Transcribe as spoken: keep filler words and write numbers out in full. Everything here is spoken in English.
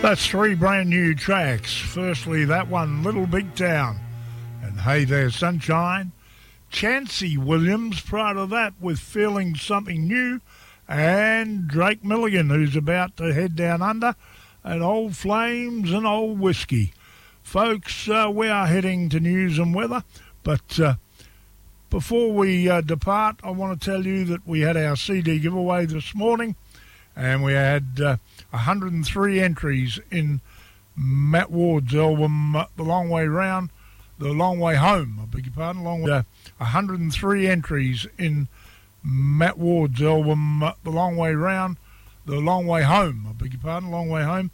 That's three brand new tracks. Firstly, that one, Little Big Town, and Hey There Sunshine. Chancey Williams, prior to that, with Feeling Something New, and Drake Milligan, who's about to head down under, and Old Flames and Old Whiskey. Folks, uh, we are heading to news and weather, but uh, before we uh, depart, I want to tell you that we had our C D giveaway this morning, and we had uh, one hundred three entries in Matt Ward's album, uh, The Long Way Round, The Long Way Home, I beg your pardon, long way, uh, one hundred three entries in Matt Ward's album, uh, The Long Way Round, The Long Way Home, I beg your pardon, Long Way Home.